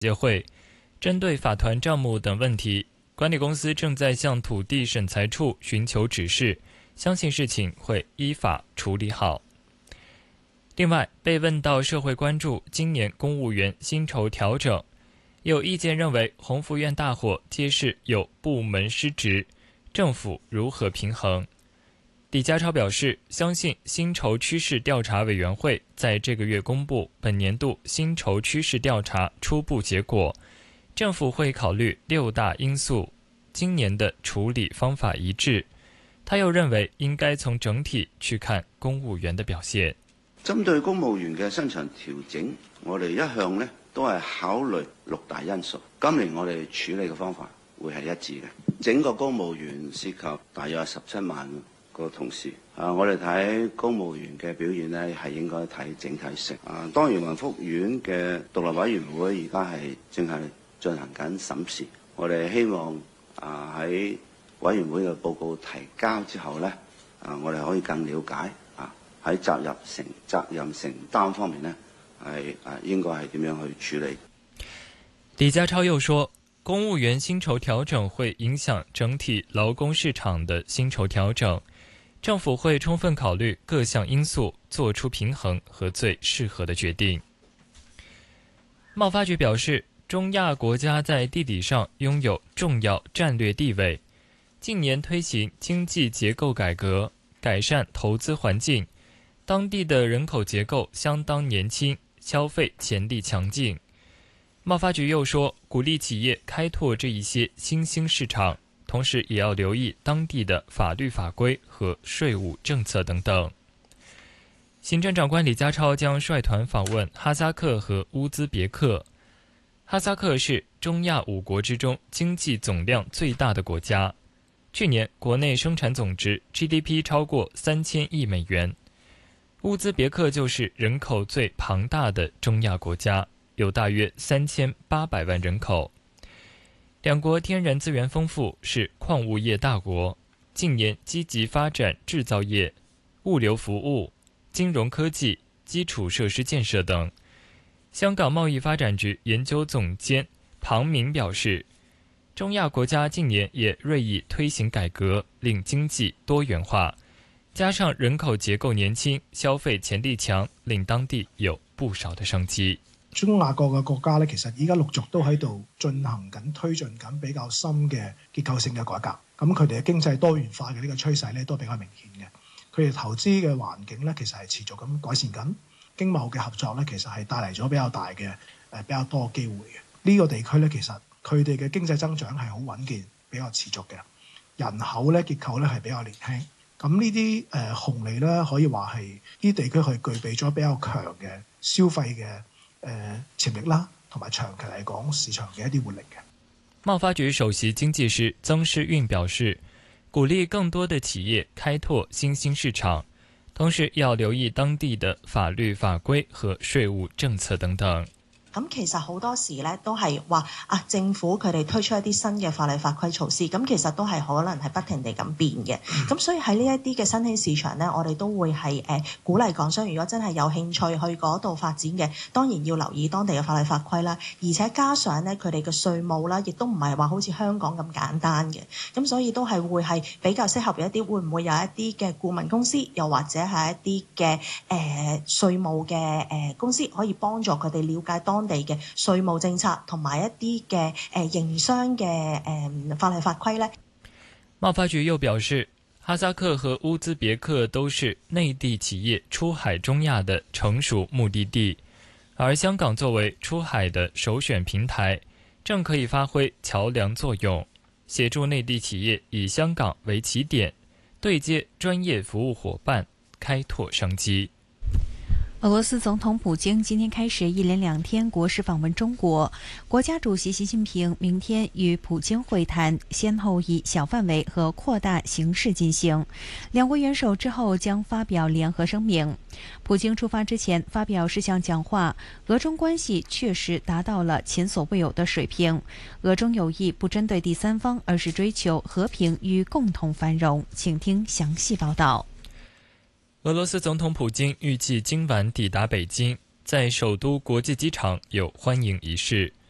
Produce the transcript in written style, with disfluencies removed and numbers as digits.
协会，针对法团账目等问题，管理公司正在向土地审裁处寻求指示，相信事情会依法处理好。另外，被问到社会关注今年公务员薪酬调整，有意见认为宏福院大火揭示有部门失职，政府如何平衡？李家超表示，相信薪酬趋势调查委员会在这个月公布本年度薪酬趋势调查初步结果，政府会考虑6大因素，今年的处理方法一致。他又认为应该從整體去看公務員的表現。 針對公務員嘅薪酬調整，我哋一向呢都係考慮6大因素。今年我哋處理嘅方法會係一致嘅。整個公務員涉及大約17萬個同事。我哋睇公務員嘅表現呢，係應該睇整體性。當然，雲福院嘅獨立委員會而家係正係進行緊審視。我哋希望喺委員會嘅報告提交之後呢，我哋可以更了解喺責任承擔方面呢，應該係點樣去處理。 李家超又說，公務員薪酬調整會影響整體勞工市場的薪酬調整，政府會充分考慮各項因素，做出平衡和最適合的決定。貿發局表示，中亞國家在地理上擁有重要戰略地位，近年推行經濟結構改革，改善投資環境，當地的人口結構相當年輕，消費潛力強勁。貿發局又說，鼓勵企業開拓這一些新興市場，同時也要留意當地的法律法規和稅務政策等等。行政長官李家超將率團訪問哈薩克和烏茲別克。哈薩克是中亞5國之中經濟總量最大的國家，去年國內生產總值 GDP 超過3000億美元。烏茲別克就是人口最龐大的中亞國家，有大約3800萬人口。兩國天然資源豐富，是礦物業大國，近年積極發展製造業、物流服務、金融科技、基礎設施建設等。香港貿易發展局研究總監龐明表示，中亞國家近年也銳意推行改革，令經濟多元化，加上人口結構年輕，消費潛力強，令當地有不少的生機。 中亞各個國家咧，其實依家陸續都喺度進行緊、推進緊比較深嘅結構性嘅改革。咁佢哋嘅經濟多元化嘅呢個趨勢咧，都比較明顯嘅。佢哋投資嘅環境咧，其實係持續咁改善緊。經貿嘅合作咧，其實係帶嚟咗比較大嘅比較多嘅機會嘅。呢個地區咧，其實佢哋嘅經濟增長係好穩健，比較持續嘅。人口咧結構咧係比較年輕。咁呢啲紅利咧，可以話係呢啲地區係具備咗比較強嘅消費嘅潛力啦，同埋長期嚟講市場嘅一啲活力嘅。 貿發局首席經濟師曾詩韻表示，鼓勵更多的企業開拓新興市場，同時要留意當地的法律法規和稅務政策等等。 咁其實好多時咧都係話政府佢哋推出一啲新嘅法例法規措施，咁其實都係可能係不停地咁變嘅。咁所以喺呢一啲嘅新興市場咧，我哋都會係鼓勵港商，如果真係有興趣去嗰度發展嘅，當然要留意當地嘅法例法規啦，而且加上咧佢哋嘅稅務啦，亦都唔係話好似香港咁簡單嘅。咁所以都係會係比較適合一啲，會唔會有一啲嘅顧問公司，又或者係一啲嘅稅務嘅公司，可以幫助佢哋了解當地嘅稅務政策同埋一啲嘅營商嘅法例法規呢。 貿發局又表示，哈薩克和烏茲別克都是內地企業出海中亞的成熟目的地，而香港作為出海的首選平台，正可以發揮橋梁作用，協助內地企業以香港為起點，對接專業服務夥伴，開拓商機。 俄羅斯總統普京今天開始一連2天國事訪問中國，國家主席習近平明天與普京會談，先後以小範圍和擴大形式進行。兩國元首之後將發表聯合聲明。普京出發之前發表10項講話，俄中關係確實達到了前所未有的水平。俄中友誼不針對第三方，而是追求和平與共同繁榮。請聽詳細報道。 俄羅斯總統普京預計今晚抵達北京，在首都國際機場有歡迎儀式。